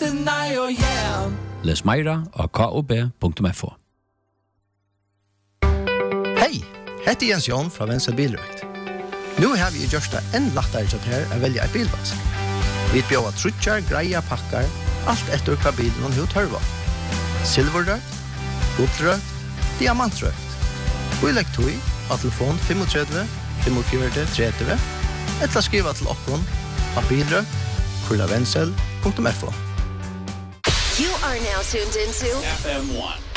deny or yeah. Les meira av kob.fo. Hei, heter Jens Jon fra Venstre Bilrøkt. Nå har vi gjort det enn lettere til her å velge en bilvask. Vi bjør trutjar, greia, pakkar, alt etter hva bilen og hva tørva. Silverrøkt, gullrøkt, diamantrøkt. Og legg tog av telefon 35 45 30 eller skriva til okkon av bilrøkt.kurlavensel.fo. You are now tuned into FM1